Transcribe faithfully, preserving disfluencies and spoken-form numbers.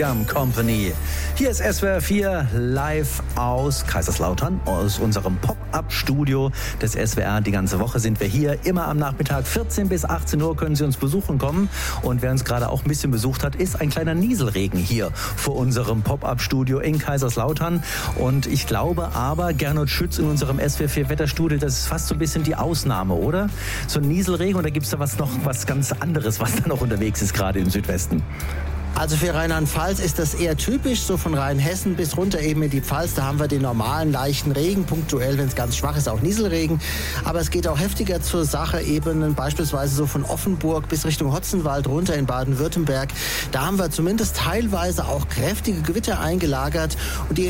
Company. Hier ist S W R vier live aus Kaiserslautern, aus unserem Pop-Up-Studio des S W R. Die ganze Woche sind wir hier, immer am Nachmittag, vierzehn bis achtzehn Uhr können Sie uns besuchen kommen. Und wer uns gerade auch ein bisschen besucht hat, ist ein kleiner Nieselregen hier vor unserem Pop-Up-Studio in Kaiserslautern. Und ich glaube aber, Gernot Schütz in unserem S W R vier Wetterstudio, das ist fast so ein bisschen die Ausnahme, oder? So ein Nieselregen, oder gibt es da was noch was ganz anderes, was da noch unterwegs ist, gerade im Südwesten? Also für Rheinland-Pfalz ist das eher typisch, so von Rheinhessen bis runter eben in die Pfalz. Da haben wir den normalen leichten Regen, punktuell, wenn es ganz schwach ist, auch Nieselregen. Aber es geht auch heftiger zur Sache, eben beispielsweise so von Offenburg bis Richtung Hotzenwald runter in Baden-Württemberg. Da haben wir zumindest teilweise auch kräftige Gewitter eingelagert. Und die